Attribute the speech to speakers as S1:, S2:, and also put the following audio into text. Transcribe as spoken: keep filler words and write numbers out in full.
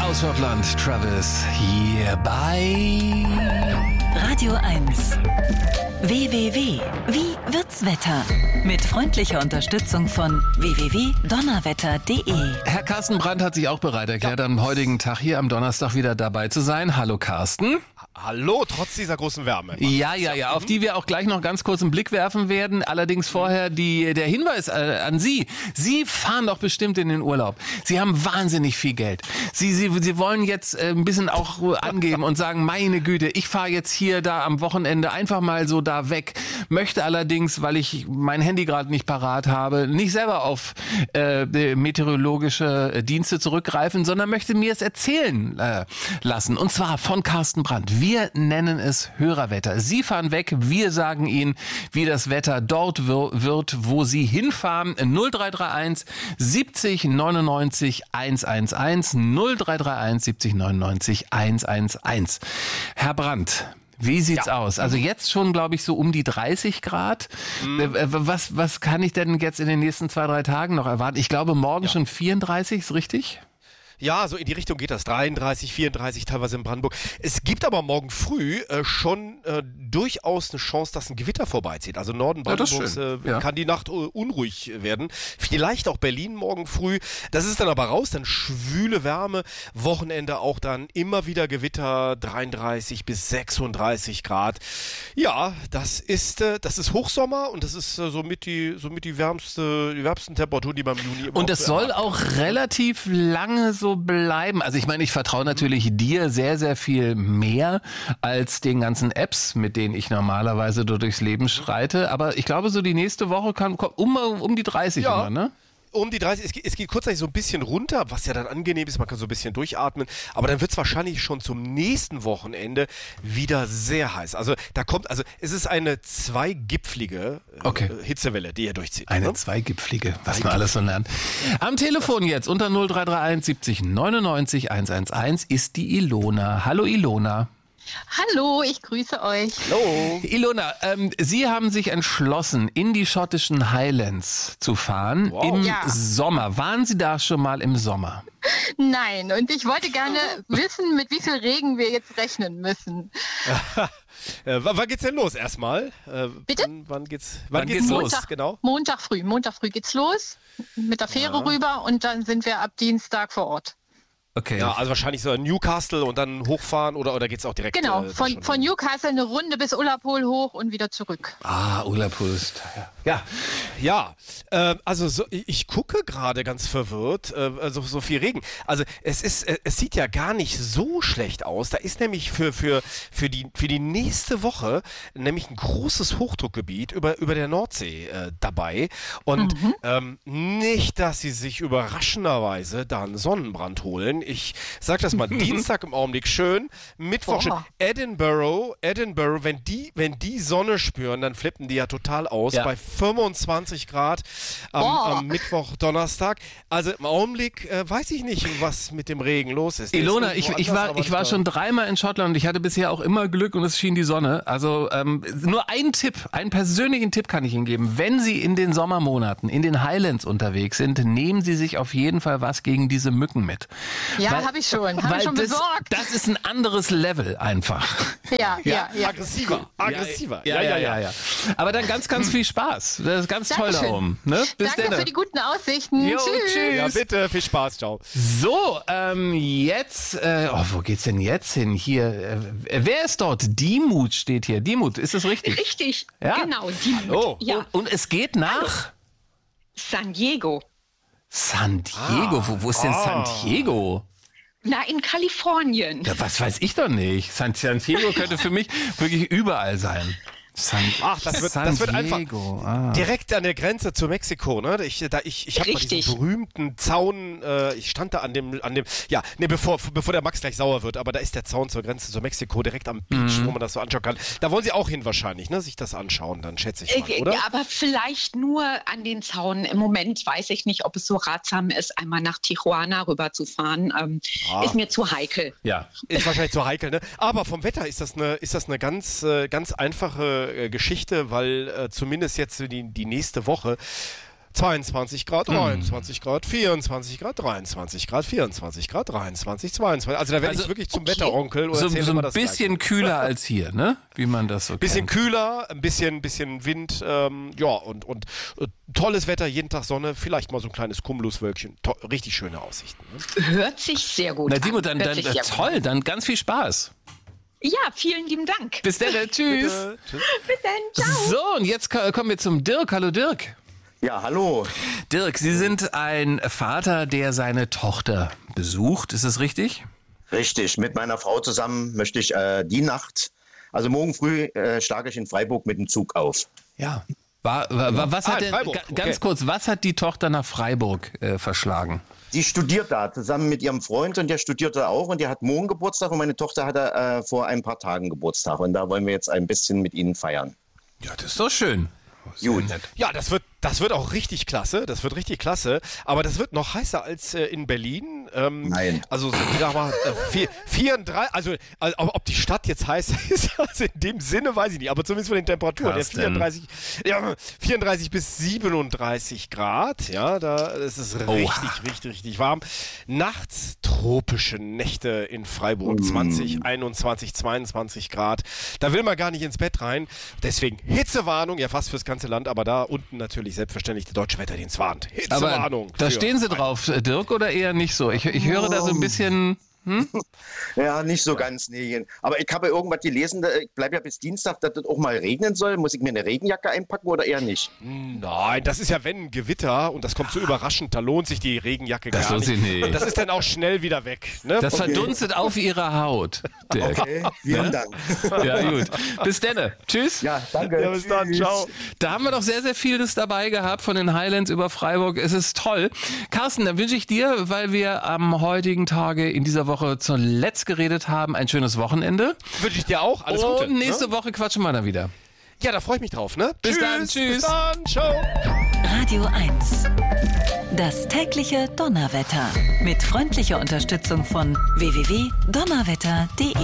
S1: aus Schottland, Travis, hier bei
S2: Radio eins. W W W. Wie wird's Wetter? Mit freundlicher Unterstützung von w w w punkt donnerwetter punkt d e.
S1: Herr Carsten Brandt hat sich auch bereit erklärt, am heutigen Tag hier am Donnerstag wieder dabei zu sein. Hallo Carsten.
S3: Hallo, trotz dieser großen Wärme.
S1: Ja, ja, ja, auf die wir auch gleich noch ganz kurz einen Blick werfen werden. Allerdings vorher die, der Hinweis äh, an Sie. Sie fahren doch bestimmt in den Urlaub. Sie haben wahnsinnig viel Geld. Sie, Sie, Sie wollen jetzt äh, ein bisschen auch angeben und sagen, meine Güte, ich fahre jetzt hier da am Wochenende einfach mal so da weg. Möchte allerdings, weil ich mein Handy gerade nicht parat habe, nicht selber auf äh, meteorologische Dienste zurückgreifen, sondern möchte mir es erzählen äh, lassen. Und zwar von Carsten Brandt. Wir nennen es Hörerwetter. Sie fahren weg, wir sagen Ihnen, wie das Wetter dort wir- wird, wo Sie hinfahren. null drei drei eins siebzig neunundneunzig hundertelf, null drei drei eins siebzig neunundneunzig hundertelf. Herr Brandt, wie sieht's
S3: Ja.
S1: aus? Also jetzt schon, glaube ich, so um die dreißig Grad. Mhm. Was, was kann ich denn jetzt in den nächsten zwei, drei Tagen noch erwarten? Ich glaube, morgen
S3: Ja.
S1: schon vierunddreißig, ist richtig?
S3: Ja, so in die Richtung geht das. dreiunddreißig, vierunddreißig, teilweise in Brandenburg. Es gibt aber morgen früh äh, schon äh, durchaus eine Chance, dass ein Gewitter vorbeizieht. Also Norden
S1: Ja, das ist
S3: Brandenburgs
S1: schön.
S3: äh,
S1: Ja.
S3: kann die Nacht äh, unruhig werden. Vielleicht auch Berlin morgen früh. Das ist dann aber raus, dann schwüle Wärme. Wochenende auch dann immer wieder Gewitter, dreiunddreißig bis sechsunddreißig Grad. Ja, das ist äh, das ist Hochsommer und das ist äh, somit die somit die wärmste die wärmsten Temperaturen, die man im Juni immer
S1: Und
S3: auch
S1: es
S3: so
S1: soll
S3: erwarten
S1: auch relativ lange so bleiben. Also ich meine, ich vertraue natürlich dir sehr, sehr viel mehr als den ganzen Apps, mit denen ich normalerweise so durchs Leben schreite. Aber ich glaube, so die nächste Woche kann um, um die dreißig
S3: Ja.
S1: immer, ne?
S3: Um die dreißig, es geht, es geht kurzzeitig so ein bisschen runter, was ja dann angenehm ist, man kann so ein bisschen durchatmen, aber dann wird es wahrscheinlich schon zum nächsten Wochenende wieder sehr heiß. Also da kommt, also es ist eine zweigipfelige äh,
S1: Okay.
S3: Hitzewelle, die hier durchzieht.
S1: Eine
S3: ne?
S1: zweigipfelige, was man alles so lernt. Am Telefon jetzt unter null drei drei eins siebzig neunundneunzig hundertelf ist die Ilona. Hallo Ilona.
S4: Hallo, ich grüße euch.
S3: Hallo.
S1: Ilona, ähm, Sie haben sich entschlossen, in die schottischen Highlands zu fahren
S3: Wow.
S1: im
S4: Ja.
S1: Sommer. Waren Sie da schon mal im Sommer?
S4: Nein, und ich wollte gerne wissen, mit wie viel Regen wir jetzt rechnen müssen.
S3: Äh, wann, wann geht's denn los erstmal? Äh,
S4: Bitte?
S3: Wann, wann geht's, wann
S1: Wann
S3: geht's,
S1: geht's
S3: los?
S1: los?
S4: Montag,
S3: Genau.
S4: Montag früh. Montag früh geht's los mit der Fähre
S3: Ja.
S4: rüber und dann sind wir ab Dienstag vor Ort.
S1: Okay.
S3: Ja, also wahrscheinlich so Newcastle und dann hochfahren oder, oder geht's auch direkt?
S4: Genau,
S3: äh,
S4: von,
S3: schon-
S4: von Newcastle eine Runde bis Ullapool hoch und wieder zurück.
S1: Ah, Ullapool ist ja.
S3: Ja, äh, also so, ich ich gucke gerade ganz verwirrt, äh, also so viel Regen. Also es ist, äh, es sieht ja gar nicht so schlecht aus. Da ist nämlich für für für die für die nächste Woche nämlich ein großes Hochdruckgebiet über über der Nordsee äh, dabei und ähm, nicht, dass sie sich überraschenderweise da einen Sonnenbrand holen. Ich sag das mal, Dienstag im Augenblick schön, Mittwoch schön.
S4: Boah.
S3: Edinburgh, Edinburgh, wenn die wenn die Sonne spüren, dann flippen die ja total aus
S1: Ja.
S3: bei fünfundzwanzig Grad am,
S4: Boah.
S3: am Mittwoch, Donnerstag. Also im Augenblick äh, weiß ich nicht, was mit dem Regen los ist. Der
S1: Ilona,
S3: ist
S1: ich,
S3: irgendwo
S1: ich
S3: anders,
S1: war,
S3: aber
S1: ich war
S3: nicht
S1: schon dreimal in Schottland und ich hatte bisher auch immer Glück und es schien die Sonne. Also ähm, nur ein Tipp, einen persönlichen Tipp kann ich Ihnen geben. Wenn Sie in den Sommermonaten in den Highlands unterwegs sind, nehmen Sie sich auf jeden Fall was gegen diese Mücken mit.
S4: Ja,
S1: Weil-
S4: habe ich schon. Habe
S1: Weil
S4: ich schon
S1: das,
S4: besorgt.
S1: das ist ein anderes Level einfach.
S4: Ja, ja,
S3: da.
S4: ja.
S3: Aggressiver, aggressiver.
S1: Ja, ja, ja, ja. Aber dann ganz, ganz viel Spaß. Das ist ganz toll da
S4: Dankeschön.
S1: oben. Ne? Bis
S4: Danke
S1: dann.
S4: für die guten Aussichten.
S1: Jo,
S4: Tschüss.
S1: tschüss.
S3: Ja, bitte, viel Spaß, ciao.
S1: So, ähm, jetzt, äh, oh, wo geht's denn jetzt hin? Hier, äh, wer ist dort? Dimut steht hier. Dimut, ist das richtig?
S5: Richtig,
S1: Ja?
S5: genau. Die,
S3: Oh.
S5: ja,
S1: Und, und es geht nach
S5: San Diego.
S1: San Diego. Wo, wo ist denn San Diego?
S5: Na, in Kalifornien.
S1: Ja, was weiß ich doch nicht. San, San Diego könnte für mich wirklich überall sein. San,
S3: Ach, das wird,
S1: San
S3: das wird einfach
S1: Diego. Ah.
S3: direkt an der Grenze zu Mexiko, ne? Ich, da, ich, ich habe mal diesen
S5: Richtig.
S3: berühmten Zaun, äh, ich stand da an dem, an dem, ja, ne, bevor, bevor der Max gleich sauer wird, aber da ist der Zaun zur Grenze zu Mexiko, direkt am Beach,
S1: Mhm.
S3: wo man das so anschauen kann. Da wollen Sie auch hin wahrscheinlich, ne? Sich das anschauen, dann schätze ich mal,
S5: Äh,
S3: oder?
S5: ja, aber vielleicht nur an den Zaun. Im Moment weiß ich nicht, ob es so ratsam ist, einmal nach Tijuana rüberzufahren. Ähm,
S3: Ah.
S5: Ist mir zu heikel.
S1: Ja.
S3: Ist wahrscheinlich zu heikel, ne? Aber vom Wetter ist das eine, ist das eine ganz, äh, ganz einfache äh, Geschichte, weil äh, zumindest jetzt so die, die nächste Woche zweiundzwanzig Grad, dreiundzwanzig Grad, vierundzwanzig Grad, dreiundzwanzig Grad, vierundzwanzig Grad, dreiundzwanzig, zweiundzwanzig. Also da werde
S1: Also,
S3: ich wirklich zum
S5: okay.
S3: Wetteronkel und
S1: So,
S3: erzähle
S1: so
S3: immer
S1: ein
S3: das
S1: bisschen
S3: Gleiche.
S1: kühler als hier, ne? Wie man das so
S3: Bisschen
S1: kennt.
S3: kühler, ein bisschen, bisschen Wind, ähm, ja, und, und äh, tolles Wetter, jeden Tag Sonne, vielleicht mal so ein kleines Cumuluswölkchen. To- richtig schöne Aussichten. Ne?
S5: Hört sich sehr gut
S1: Na,
S5: an.
S1: Timo, dann,
S5: Hört
S1: dann
S5: sich
S1: äh,
S5: sehr gut
S1: toll,
S5: an.
S1: dann ganz viel Spaß.
S5: Ja, vielen lieben Dank.
S1: Bis dann, tschüss.
S3: Äh, tschüss.
S5: Bis dann, ciao.
S1: So, und jetzt ko- kommen wir zum Dirk. Hallo Dirk.
S6: Ja, hallo.
S1: Dirk, Sie sind ein Vater, der seine Tochter besucht. Ist das richtig?
S6: Richtig, mit meiner Frau zusammen möchte ich äh, die Nacht, also morgen früh äh, schlage ich in Freiburg mit dem Zug auf.
S1: Ja. War, war, war, was
S3: Ah,
S1: hat
S3: in
S1: denn,
S3: Freiburg,
S1: ga- ganz
S3: okay.
S1: kurz, was hat die Tochter nach Freiburg äh, verschlagen?
S6: Die studiert da zusammen mit ihrem Freund und der studiert da auch und der hat morgen Geburtstag und meine Tochter hatte äh, vor ein paar Tagen Geburtstag und da wollen wir jetzt ein bisschen mit ihnen feiern.
S1: Ja, das ist doch schön. Sehr
S6: Gut.
S1: nett.
S3: Ja, das wird, das wird auch richtig klasse. Das wird richtig klasse. Aber das wird noch heißer als äh, in Berlin. Ähm,
S6: Nein.
S3: Also, so, sag mal, äh, vier, vierunddreißig, also, also, ob die Stadt jetzt heißer ist, also in dem Sinne weiß ich nicht. Aber zumindest von den Temperaturen. Der
S1: Carsten.
S3: vierunddreißig, ja, vierunddreißig bis siebenunddreißig Grad. Ja, da ist es richtig, richtig, richtig warm. Nachts tropische Nächte in Freiburg. zwanzig, einundzwanzig, zweiundzwanzig Grad. Da will man gar nicht ins Bett rein. Deswegen Hitzewarnung, ja fast fürs ganze Land, aber da unten natürlich selbstverständlich der Deutsche Wetterdienst warnt.
S1: Aber
S3: Hitzewarnung.
S1: da
S3: für-
S1: stehen Sie drauf, äh, Dirk, oder eher nicht so? Ich, ich höre da so ein bisschen...
S6: Ja, nicht so ganz, nee. Aber ich habe irgendwas gelesen, da- ich bleibe ja bis Dienstag, dass das auch mal regnen soll. Muss ich mir eine Regenjacke einpacken oder eher nicht?
S3: Nein, das ist ja wenn ein Gewitter und das kommt so überraschend, da lohnt sich die Regenjacke
S1: Das
S3: gar
S1: lohnt
S3: nicht.
S1: sich nicht.
S3: Und das ist dann auch schnell wieder weg. Ne?
S1: Das verdunstet auf Ihrer Haut, Dirk.
S6: Okay, vielen Dank.
S1: Ja, gut. Bis dann. Tschüss.
S6: Ja, danke.
S3: Ja, bis dann,
S6: Tschüss.
S3: ciao.
S1: Da haben wir doch sehr, sehr vieles dabei gehabt, von den Highlands über Freiburg. Es ist toll. Carsten, dann wünsche ich dir, weil wir am heutigen Tage in dieser Woche zuletzt geredet haben, ein schönes Wochenende.
S3: Wünsche ich dir auch. Alles
S1: Und
S3: Gute.
S1: nächste
S3: Ne?
S1: Woche quatschen wir dann wieder.
S3: Ja, da freue ich mich drauf. Ne?
S1: Bis
S3: tschüss,
S1: dann, tschüss.
S3: Bis dann, ciao.
S2: Radio eins. Das tägliche Donnerwetter. Mit freundlicher Unterstützung von w w w punkt donnerwetter punkt de.